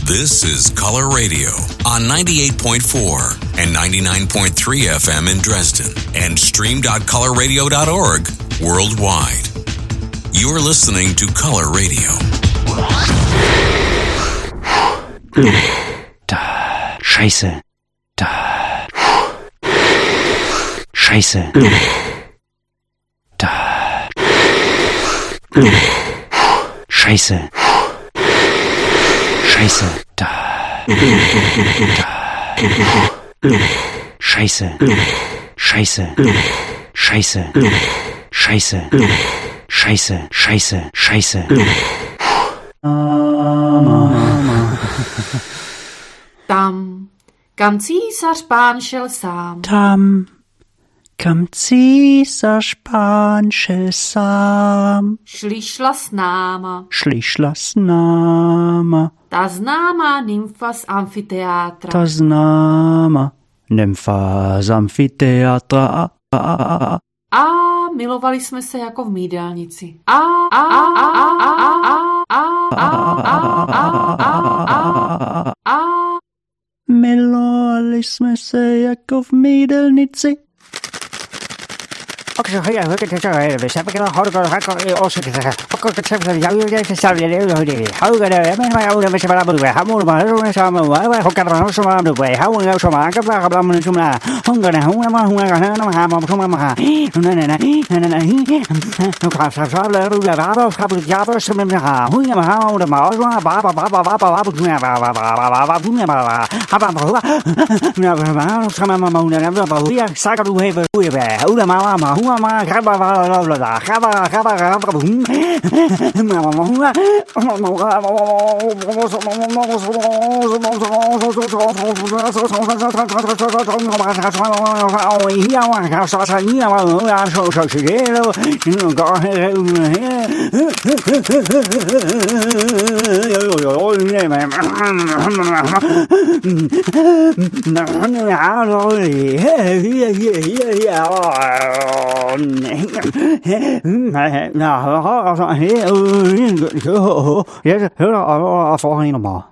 This is Color Radio on 98.4 and 99.3 FM in Dresden and stream.colorradio.org worldwide. You're listening to Color Radio. Da, Scheiße. Da. Scheiße. Da. Scheiße. Scheiße. Da. Da. Scheiße. Scheiße. Scheiße. Scheiße. Scheiße. Scheiße. Scheiße. Tam, kam císař pán šel sám. Tam, kam císař pán šel sám. Šla s náma. Šla s náma. Ta známá nymfa z amfiteátra. Ta známa nymfa z amfiteátra. A milovali jsme se jako v mídelnici. Milovali jsme se jako v mídelnici. Okay, so ja, hörte das ja, wir haben genau heute auch gesagt. Okay, das haben ja das sagen wir heute. How gonna I auch damit mal aber wir haben mal so schon mal hocker noch schon mal wir haben schon mal gebracht haben schon mal hunger haben schon mal nein du kannst sagen wir haben ja schon mal hunger haben oder mal so Ja, hør forhånden mig.